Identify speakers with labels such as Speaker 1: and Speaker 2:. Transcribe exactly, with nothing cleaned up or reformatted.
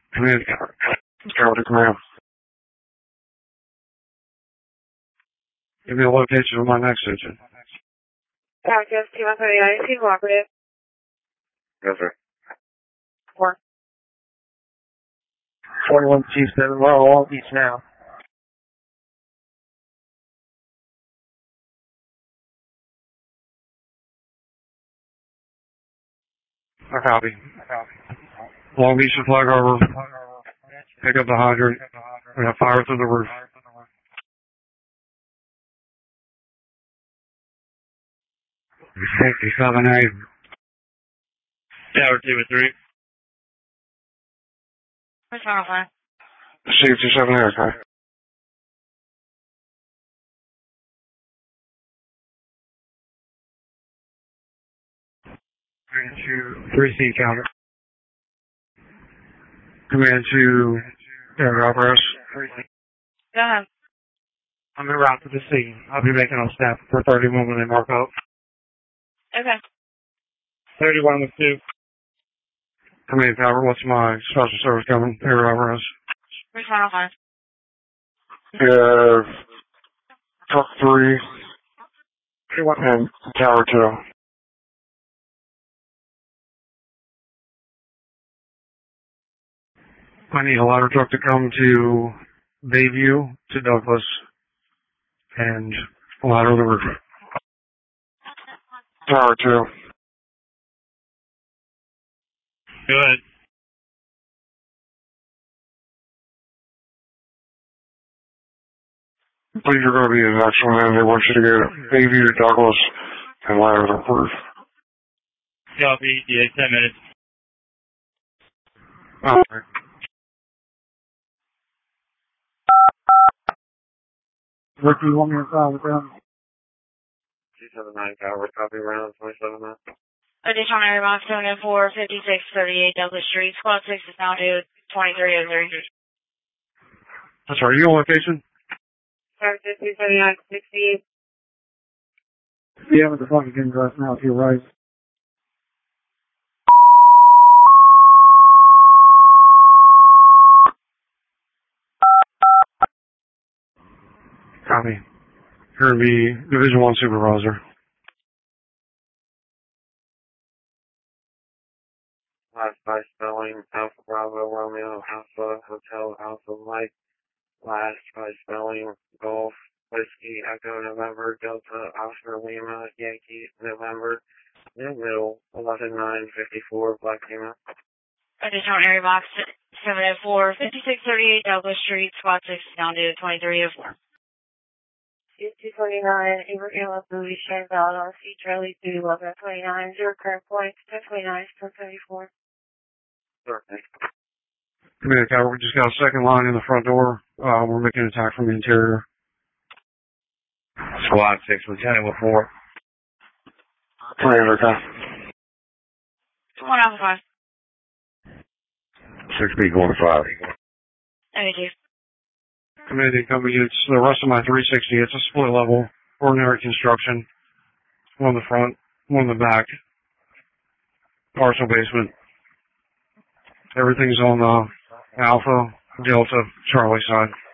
Speaker 1: Command, Tower to command. Give me a location of my next agent.
Speaker 2: Cactus, T one thirty-nine, is he cooperative?
Speaker 1: Yes, sir.
Speaker 2: Four.
Speaker 3: forty-one two seven, we're all east now.
Speaker 1: I copy. Long Beach to Flag Harbor. Pick up the hydrant. We have fire through the roof. sixty-seven A.
Speaker 3: Tower two and three.
Speaker 2: What's wrong with that?
Speaker 1: sixty-seven A, okay. Command to three C counter. Command to air apparatus.
Speaker 2: Go ahead.
Speaker 1: I'm en route to the scene. I'll be making on staff for thirty-one when they mark up.
Speaker 2: Okay.
Speaker 3: thirty-one with two.
Speaker 1: Command Tower, what's my special service coming? Air apparatus.
Speaker 2: What's wrong with that?
Speaker 1: We have truck three and tower two. I need a ladder truck to come to Bayview to Douglas and ladder the roof. Tower two.
Speaker 3: Go ahead.
Speaker 1: Please, you're going to be an excellent man. They want you to get Bayview to Douglas and ladder the roof.
Speaker 3: Copy, yeah, ten minutes.
Speaker 1: Okay. Rick, do you want me to file with them? two seven nine Tower, copy around twenty-seven nine.
Speaker 2: Additional area box seven oh four, fifty-six thirty-eight Douglas Street. Squad six is now due twenty-three oh three.
Speaker 1: That's right. Are you on location?
Speaker 2: Services two seventy-nine sixty-eight.
Speaker 1: Yeah, but the fucking getting dressed now to your right. Copy. Here be Division one Supervisor. Last by spelling Alpha Bravo Romeo Alpha Hotel Alpha Mike. Last by spelling Golf Whiskey Echo November Delta Oscar Lima Yankee November. In middle eleven nine fifty-four Black Lima.
Speaker 2: Additional area box seven oh four, fifty-six thirty-eight Douglas Street. Squad six is now due twenty-three oh four. two twenty-nine, Abraham Louis Shanbell, R C Charlie two eleven twenty-nine, zero current point, ten twenty-nine, ten thirty-four.
Speaker 1: Sure, thanks. Command Tower, we just got a second line in the front door. Uh, we're making an attack from the interior.
Speaker 3: Squad six, Lieutenant with four.
Speaker 1: Commander, okay.
Speaker 2: One alpha five.
Speaker 1: six B going five.
Speaker 2: Negative.
Speaker 1: Command incoming units, the rest of my three sixty, it's a split level, ordinary construction. One in the front, one in the back. Partial basement. Everything's on the Alpha, Delta, Charlie side.